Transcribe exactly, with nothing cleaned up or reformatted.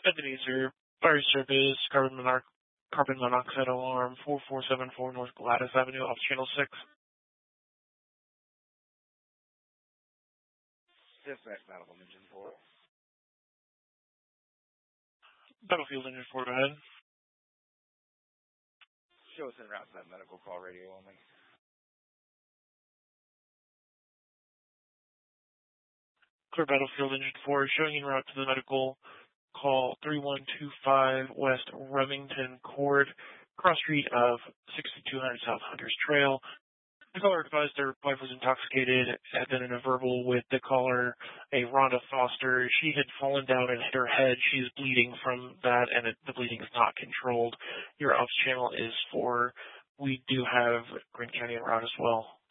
Ebenezer, Fire Service, carbon, monox- carbon monoxide alarm, four four seven four North Gladys Avenue, off Channel six. Dispatch Medical Engine four. Battlefield Engine four, go ahead. Show us en route to that medical call, radio only. Clear Battlefield Engine four, showing en route to the medical call three one two five West Remington Court, cross street of sixty-two hundred South Hunters Trail. The caller advised their wife was intoxicated, had been in a verbal with the caller, a Rhonda Foster. She had fallen down and hit her head. She is bleeding from that, and it, the bleeding is not controlled. Your ops channel is for, we do have Grant County en route as well.